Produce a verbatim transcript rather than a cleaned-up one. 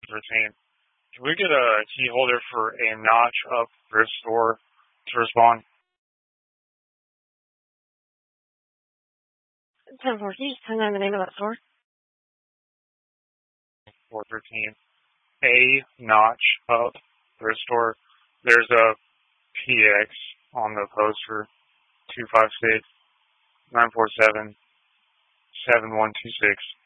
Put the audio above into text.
thirteen. Can we get a key holder for a notch up thrift store to respond? ten four, can you just tell me the name of that store? four thirteen. A notch up thrift store. There's a P X on the poster. two five six, nine four seven, seven one two six.